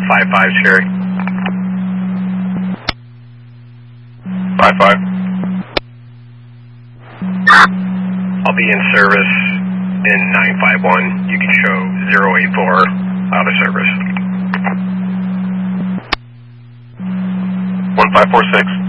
55 Sherry. 55. I'll be in service in 951. You can show 084 out of service. 1546.